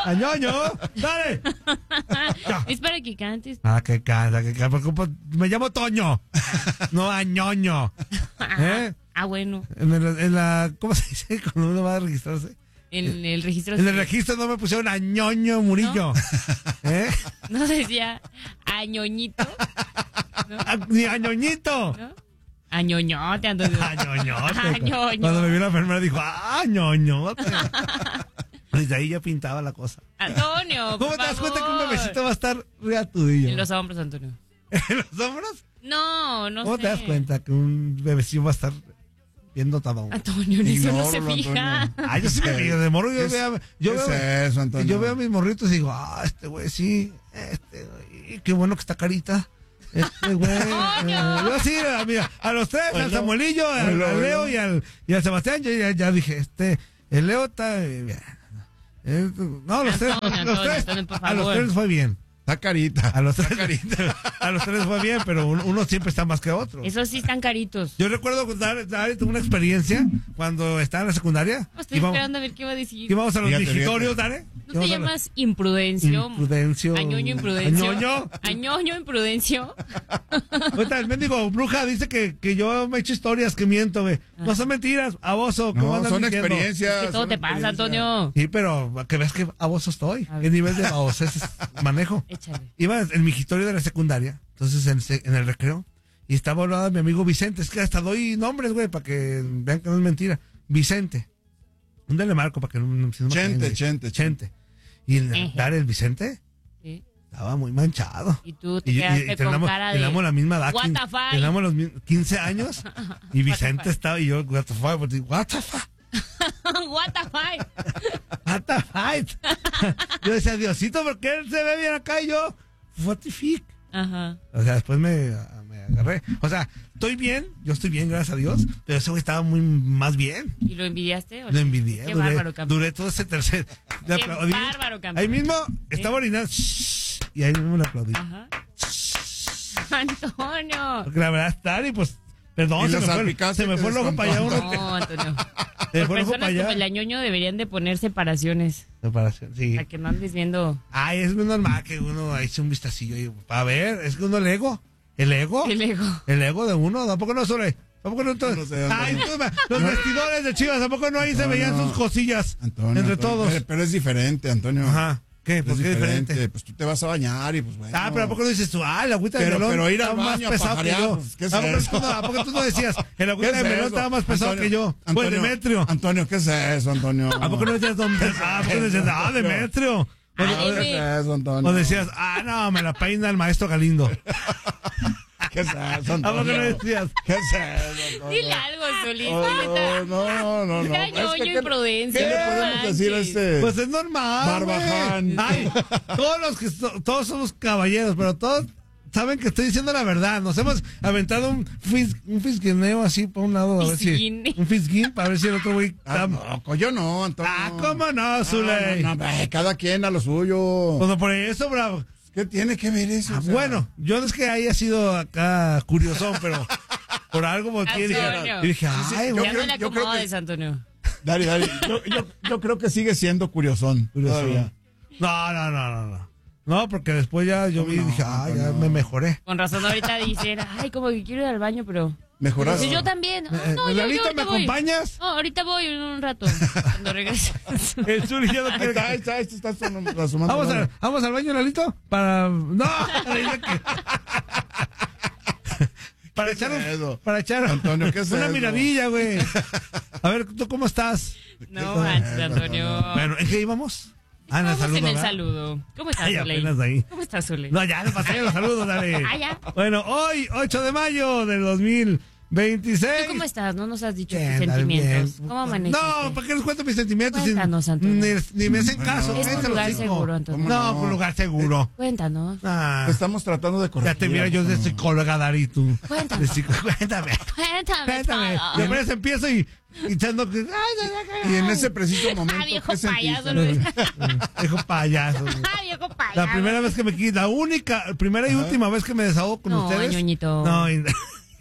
Añoño, dale. Es para que cantes. Que canta. Me llamo Toño. No, Añoño. Bueno. En la, ¿cómo se dice cuando uno va a registrarse? En el registro. En el registro no me pusieron Añoño Murillo. ¿No? No decía Añoñito. ¿No? Ni Añoñito. ¿No? Añoñote, Antonio. Añoñote. Cuando me vio la enfermera dijo, Añoñote. Desde ahí ya pintaba la cosa. Antonio, ¿Cómo te das cuenta que un bebecito va a estar real tuyo? En los hombros, Antonio. ¿En los hombros? No sé. ¿Cómo te das cuenta que un bebecito va a estar viendo todo? Antonio, en eso no se fija. Yo sí me fijo. De morro yo veo a mis morritos y digo, este güey sí, qué bueno que está carita. Güey. Yo sí, mira, a los tres, al Samuelillo, al Leo y al Sebastián, yo ya dije, el Leo está bien. No, los tres, a los tres fue bien. Está carita. A los tres fue bien, pero uno siempre está más que otro. Esos sí están caritos. Yo recuerdo dar una experiencia cuando estaba en la secundaria. Estoy esperando a ver qué va a decir. Íbamos a los vigitorios, Dare. ¿No te llamas Imprudencio? Añoño Imprudencio. Añoño Imprudencio. Ahorita el mendigo bruja dice que yo me echo historias que miento, güey. No son mentiras, aboso. No, son mintiendo? Experiencias. Es que todo te pasa, Antonio. Sí, pero que ves que aboso estoy. ¿Qué nivel de baboseces manejo? Échale. Iba en mi vigitorio de la secundaria, entonces en el recreo, y estaba hablando de mi amigo Vicente. Es que hasta doy nombres, güey, para que vean que no es mentira. Vicente. ¿Dónde le marco para que no Chente. Y el Vicente estaba muy manchado. Y tú te quedaste con cara de... Tenemos la misma edad. What the fuck? Tenemos los 15 años. Y Vicente estaba, y yo, what the fuck, what the fuck. What the fuck. What the fuck. Yo decía, Diosito, ¿por qué él se ve bien acá? Y yo, what the fuck. Ajá. O sea, después me agarré. O sea, estoy bien, yo estoy bien, gracias a Dios, pero ese güey estaba muy más bien. ¿Y lo envidiaste? Lo envidié. Qué bárbaro, campeón. Duré todo ese tercer. Qué bárbaro, campeón. Ahí mismo estaba orinando. Y ahí mismo le aplaudí. Ajá. Antonio. Porque la verdad está, y pues, perdón, se me fue el ojo para allá. No, Antonio. Por personas como el Añoño deberían de poner separaciones. Sí. Para que no andes viendo. Es muy normal que uno eche un vistacillo y para ver, es que uno el ego de uno, tampoco no solo. Tampoco no todo. Los vestidores de Chivas, tampoco no ahí se veían sus cosillas, Antonio, entre todos. Pero es diferente, Antonio. Ajá. ¿Qué? ¿Por qué es diferente? Pues tú te vas a bañar y pues bueno. Pero ¿a poco no dices tú? La agüita de melón pero ir al estaba baño más pesado que yo. Pues, ¿qué es eso? ¿A poco tú no decías? El agüita de melón estaba más pesado que yo. Pues Demetrio. Antonio, ¿qué es eso, Antonio? ¿A poco no decías Demetrio? O decías, no, me la peina el maestro Galindo. ¿Qué es eso, Antonio? ¿A poco no decías? ¿Qué es eso, Dile algo, Solís. No. Añoño Imprudencia. ¿Qué le podemos decir a este? Pues es normal. Barbaján. Todos somos caballeros, pero todos saben que estoy diciendo la verdad. Nos hemos aventado un fisguineo así por un lado, a ver si un fisguín para ver si el otro güey yo no, Antonio. ¿Cómo no, Zuley? No, cada quien a lo suyo. Pues por eso, bravo. ¿Qué tiene que ver eso? Bueno, yo no es que haya sido acá curiosón, pero por algo motivo dije, güey. Ya no le acomodes, Antonio. Dale. Yo creo que sigue siendo curiosón. Todavía. No. No, porque después ya yo vi y dije, ya me mejoré. Con razón ahorita dicen, como que quiero ir al baño, pero... ¿Mejoraste? Sí, yo también. No, yo ¿me acompañas? No, ahorita voy en un rato, cuando regrese. El Zuli ya no quiere. Ahí está asomando. ¿Vamos al baño, Lalito? No, para echar Antonio, ¿qué es una eso? miradilla, güey. A ver, ¿tú cómo estás? No manches, Antonio. Bueno, ¿en qué íbamos? En el saludo. ¿Cómo estás, Zuley? ¿Cómo estás, Zuley? No, ya le pasé los saludos, dale. Ya. Bueno, hoy, 8 de mayo del 2026. ¿Tú cómo estás? No nos has dicho tus sentimientos. Bien. ¿Cómo amaneciste? No, ¿para qué les cuento mis sentimientos? Cuéntanos, Antonio. Ni me hacen caso. Es un lugar seguro, Antonio. No, un lugar seguro. Cuéntanos. Estamos tratando de corregir. Ya te mira yo de psicóloga, Dari, tú. Cuéntame. Cuéntame. Yo apenas empiezo y echando que... Y en ese preciso momento... Viejo payaso. Viejo payaso. Viejo payaso. La primera vez que me quita, la única, primera y última vez que me desahogo con ustedes. Ñoñito. No,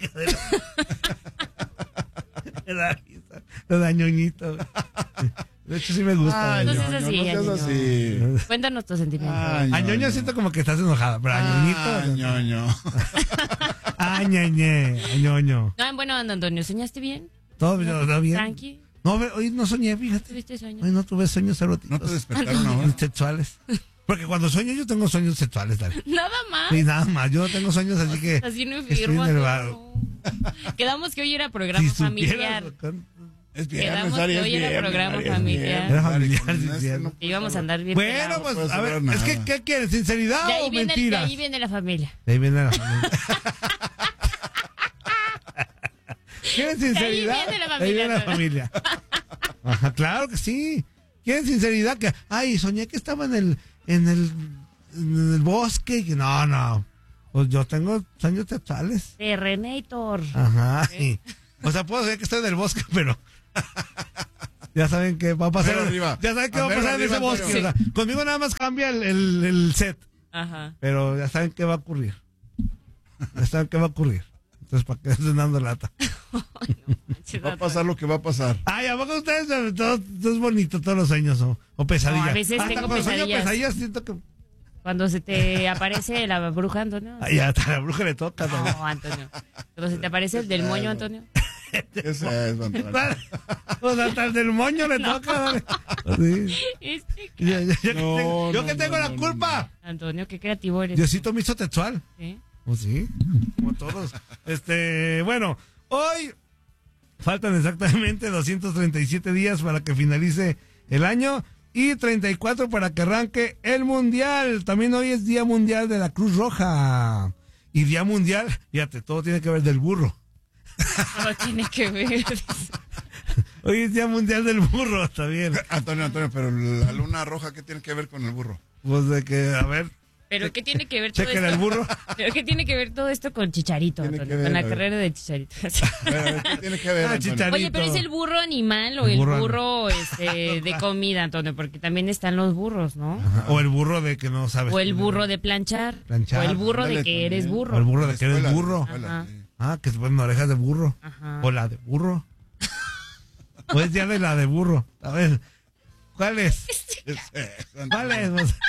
lo da Ñoñito. De hecho, sí me gusta. Entonces así. Cuéntanos tus sentimientos. A ñoño siento como que estás enojada, pero a ñoñito. ñoño. A ñoño. No, bueno, Antonio, ¿soñaste bien? Todo bien. Tranqui. No, hoy no soñé, fíjate. ¿Tuviste sueños? Hoy no tuve sueños eróticos. ¿No te despertaron ahora? Sexuales. Porque cuando sueño yo tengo sueños sexuales, dale. Nada más. Sí, nada más. Yo no tengo sueños, así que así no estoy firmo. nervado. Quedamos que hoy era programa familiar. Es viernes, Quedamos que hoy era programa familiar. Era familiar. Íbamos a andar bien. Bueno, pues a ver, es que ¿qué quieres? ¿Sinceridad o mentiras? De ahí viene la familia. De ahí viene la familia. ¿Quieren sinceridad? De ahí viene la familia. Ajá, claro que sí. ¿Quieren sinceridad? Que, ay, soñé que estaba en el bosque. Que no. Pues yo tengo sueños sexuales. Terrenator. Ajá. Sí. O sea, puedo saber que estoy en el bosque, pero ya saben que va a pasar. Ya saben que va a pasar en ese bosque. Sí. O sea, conmigo nada más cambia el set. Ajá. Pero ya saben qué va a ocurrir. Entonces, ¿para qué estén dando lata? Va a pasar lo que va a pasar. Ay, ¿a poco ustedes todo es bonito, todos los sueños o pesadillas? No, a veces tengo pesadillas siento que... Cuando se te aparece la bruja, Antonio. Ay, hasta la bruja le toca. No, Antonio. Cuando se te aparece el del moño, Antonio. Ese es, Antonio. Pues hasta el del moño le toca. Sí. Yo que tengo la culpa. Antonio, qué creativo eres. Diosito me hizo sexual. ¿Sí? Pues sí, como todos. Bueno, hoy faltan exactamente 237 días para que finalice el año y 34 para que arranque el Mundial. También hoy es Día Mundial de la Cruz Roja. Y Día Mundial, fíjate, todo tiene que ver del burro. Todo tiene que ver. Hoy es Día Mundial del Burro, está bien. Antonio, pero la luna roja, ¿qué tiene que ver con el burro? Pues de que, a ver... ¿Pero qué tiene que ver todo esto? el burro. ¿Pero qué tiene que ver todo esto con Chicharito, Antonio? Con la carrera de Chicharito. ¿Qué tiene que ver, Antonio? Oye, pero ¿es el burro animal o el burro de comida, Antonio? Porque también están los burros, ¿no? Ajá. O el burro de que no sabes. O el burro de planchar. O el burro de que eres burro. O el burro de que eres burro. Ajá. Que se ponen orejas de burro. Ajá. O la de burro. O es día de la de burro. A ver, ¿cuál es? ¿Cuál es?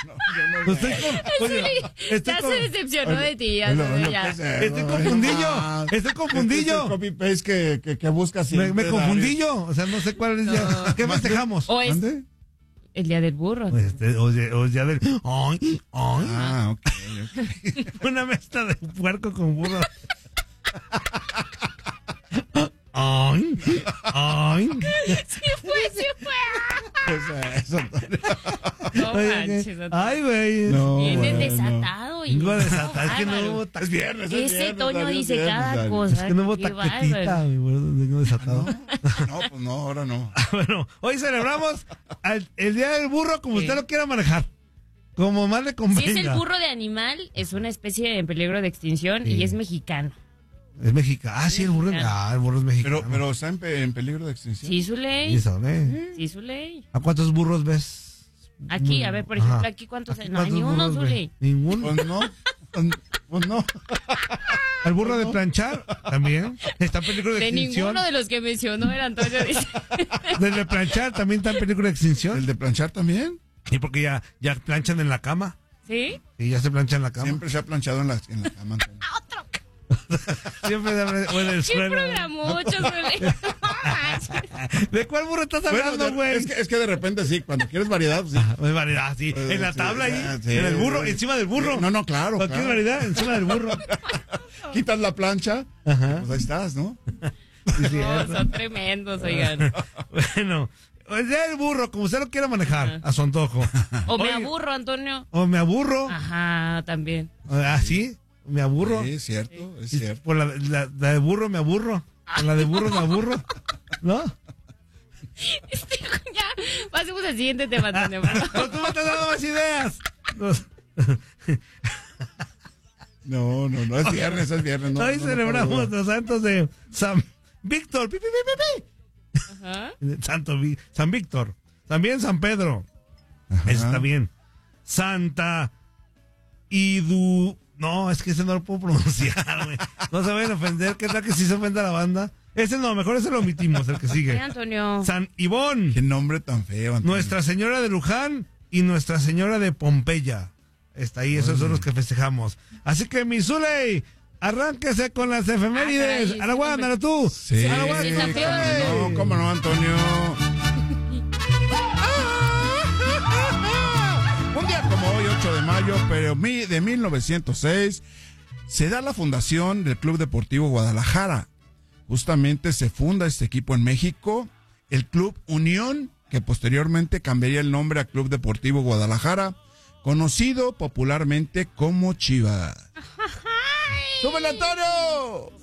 Ya se decepcionó de ti, Antonio. Estoy confundido. Este es copy-paste que buscas siempre. Me confundí yo. O sea, no sé cuál es ya. ¿Qué festejamos? O es el día del burro. O el día del... ok. Una mezcla de puerco con burro. Sí fue. Eso. No manches, ay, güey. Vienes desatado. Vengo desatado. Es que no hubo Es viernes. Ese Toño dice cada cosa. Es que no hubo taquetita, vengo desatado. No, pues no, ahora no. Bueno, hoy celebramos el Día del Burro como usted lo quiera manejar. Como más le convenga. Si es el burro de animal, es una especie en peligro de extinción y es mexicano. Es mexicano. Sí, el burro es mexicano. Pero está en peligro de extinción. Sí, su ley. Sí, su ley. ¿A cuántos burros ves? Aquí, a ver, por ejemplo, aquí cuántos hay. No hay ni uno, su ley. ¿Ninguno? Pues no. ¿El burro de planchar? También. Está en peligro de extinción. De ninguno de los que mencionó el Antonio dice. ¿El de planchar también está en peligro de extinción? ¿El de planchar también? Y porque ya planchan en la cama. ¿Sí? Y ya se planchan en la cama. Siempre se ha planchado en la cama. Otro. Siempre o en el suelo. ¿De cuál burro estás hablando, güey? Es que de repente sí, cuando quieres variedad, pues sí. Es variedad, sí. En la tabla ahí, en el burro, encima del burro. No, claro. Cuando quieres variedad, encima del burro. Quitas la plancha, pues ahí estás, ¿no? Sí, son tremendos, oigan. Bueno, el día del burro, como usted lo quiera manejar, a su antojo. O me aburro, Antonio. O me aburro. Ajá, también. ¿Sí? Me aburro. Sí, es cierto. Por la de burro me aburro. Por la de burro me aburro. ¿No? Ya, pasemos al siguiente tema, Antonio. No, tú me estás dando más ideas. No, es viernes. No, hoy celebramos los santos de San Víctor. Ajá. San Víctor. También San Pedro. Eso está bien. Santa No, es que ese no lo puedo pronunciar, güey. No se vayan a ofender. ¿Qué tal que sí se ofenda la banda? Ese no, mejor ese lo omitimos, el que sigue. Sí, Antonio. San Ivón. Qué nombre tan feo, Antonio. Nuestra Señora de Luján y Nuestra Señora de Pompeya. Está ahí, esos son los que festejamos. Así que, mi Zuley, arránquese con las efemérides. Araguán, tú. Sí. Araguán, no, cómo no, Antonio. Un día como hoy, 8 de mayo, pero de 1906, se da la fundación del Club Deportivo Guadalajara. Justamente se funda este equipo en México, el Club Unión, que posteriormente cambiaría el nombre a Club Deportivo Guadalajara, conocido popularmente como Chivas. ¡Súbele, Antonio!